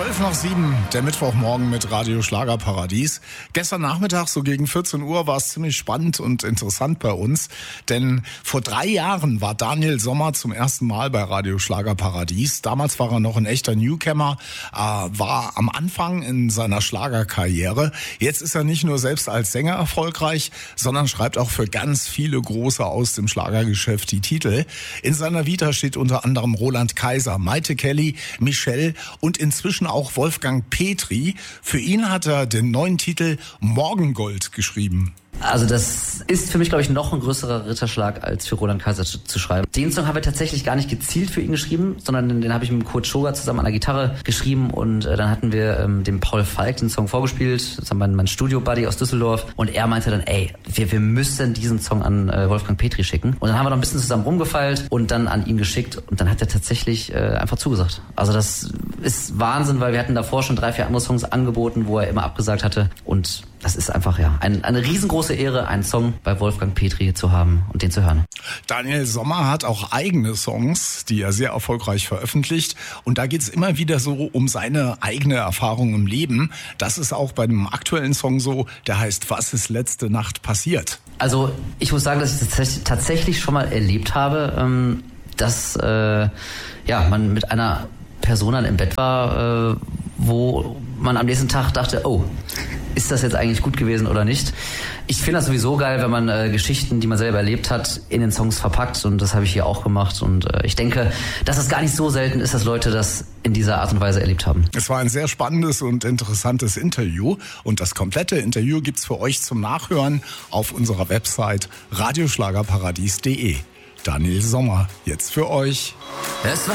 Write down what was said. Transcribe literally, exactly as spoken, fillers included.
zwölf nach sieben, der Mittwochmorgen mit Radio Schlagerparadies. Gestern Nachmittag, so gegen vierzehn Uhr, war es ziemlich spannend und interessant bei uns. Denn vor drei Jahren war Daniel Sommer zum ersten Mal bei Radio Schlagerparadies. Damals war er noch ein echter Newcomer, äh, war am Anfang in seiner Schlagerkarriere. Jetzt ist er nicht nur selbst als Sänger erfolgreich, sondern schreibt auch für ganz viele Große aus dem Schlagergeschäft die Titel. In seiner Vita steht unter anderem Roland Kaiser, Maite Kelly, Michelle und inzwischen auch Wolfgang Petri. Für ihn hat er den neuen Titel Morgengold geschrieben. Also das ist für mich, glaube ich, noch ein größerer Ritterschlag, als für Roland Kaiser zu, zu schreiben. Den Song haben wir tatsächlich gar nicht gezielt für ihn geschrieben, sondern den, den habe ich mit Kurt Schoger zusammen an der Gitarre geschrieben und äh, dann hatten wir ähm, dem Paul Falk den Song vorgespielt, das war mein, mein Studio-Buddy aus Düsseldorf und er meinte dann, ey, wir, wir müssen diesen Song an äh, Wolfgang Petri schicken und dann haben wir noch ein bisschen zusammen rumgefeilt und dann an ihn geschickt und dann hat er tatsächlich äh, einfach zugesagt. Also das ist Wahnsinn, weil wir hatten davor schon drei, vier andere Songs angeboten, wo er immer abgesagt hatte und das ist einfach ja ein, eine riesengroße Ehre, einen Song bei Wolfgang Petri zu haben und den zu hören. Daniel Sommer hat auch eigene Songs, die er sehr erfolgreich veröffentlicht. Und da geht es immer wieder so um seine eigene Erfahrung im Leben. Das ist auch bei dem aktuellen Song so, der heißt Was ist letzte Nacht passiert? Also ich muss sagen, dass ich das tatsächlich schon mal erlebt habe, dass äh, ja man mit einer Person dann im Bett war, äh, wo man am nächsten Tag dachte, oh, ist das jetzt eigentlich gut gewesen oder nicht? Ich finde das sowieso geil, wenn man äh, Geschichten, die man selber erlebt hat, in den Songs verpackt und das habe ich hier auch gemacht und äh, ich denke, dass es gar nicht so selten ist, dass Leute das in dieser Art und Weise erlebt haben. Es war ein sehr spannendes und interessantes Interview und das komplette Interview gibt's für euch zum Nachhören auf unserer Website radioschlagerparadies punkt de. Daniel Sommer, jetzt für euch.